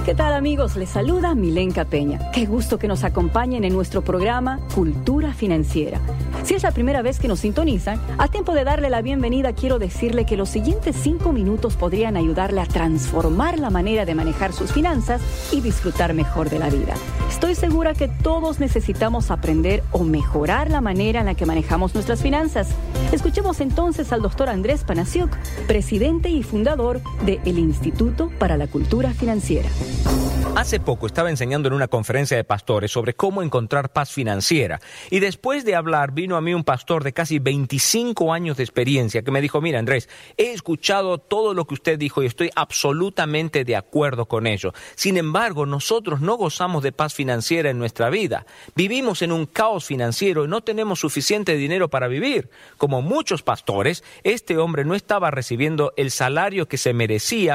¿Qué tal, amigos? Les saluda Milenka Peña. Qué gusto que nos acompañen en nuestro programa Cultura Financiera. Si es la primera vez que nos sintonizan, a tiempo de darle la bienvenida, quiero decirle que los siguientes 5 minutos podrían ayudarle a transformar la manera de manejar sus finanzas y disfrutar mejor de la vida. Estoy segura que todos necesitamos aprender o mejorar la manera en la que manejamos nuestras finanzas. Escuchemos entonces al doctor Andrés Panasiuk, presidente y fundador del Instituto para la Cultura Financiera. Hace poco estaba enseñando en una conferencia de pastores sobre cómo encontrar paz financiera. Y después de hablar, vino a mí un pastor de casi 25 años de experiencia que me dijo: mira, Andrés, he escuchado todo lo que usted dijo y estoy absolutamente de acuerdo con ello. Sin embargo, nosotros no gozamos de paz financiera en nuestra vida. Vivimos en un caos financiero y no tenemos suficiente dinero para vivir. Como muchos pastores, este hombre no estaba recibiendo el salario que se merecía